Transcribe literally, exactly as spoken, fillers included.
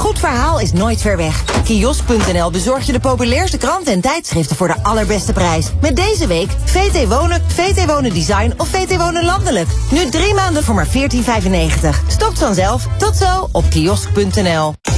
goed verhaal is nooit ver weg. Kiosk punt n l bezorgt je de populairste kranten en tijdschriften voor de allerbeste prijs. Met deze week V T Wonen, V T Wonen Design of V T Wonen Landelijk. Nu drie maanden voor maar veertien vijfennegentig. Stopt vanzelf. Tot zo op kiosk punt n l.